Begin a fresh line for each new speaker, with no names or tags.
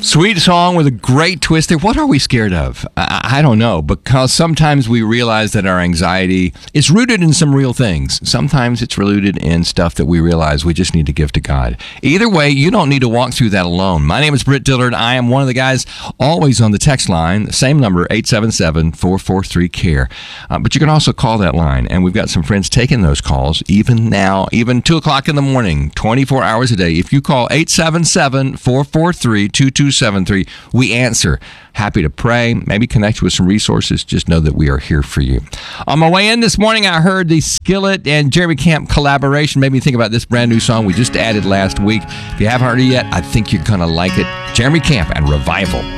Sweet song with a great twist there. What are we scared of? I don't know, because sometimes we realize that our anxiety is rooted in some real things. Sometimes it's rooted in stuff that we realize we just need to give to God. Either way, you don't need to walk through that alone. My name is Britt Dillard. I am one of the guys always on the text line, same number, 877-443-CARE. But you can also call that line, and we've got some friends taking those calls, even now, even 2 o'clock in the morning, 24 hours a day. If you call 877-443-2273, we answer. Happy to pray, maybe connect you with some resources. Just know that we are here for you. On my way in this morning, I heard the Skillet and Jeremy Camp collaboration. Made me think about this brand new song we just added last week. If you haven't heard it yet, I think you're going to like it. Jeremy Camp and Revival.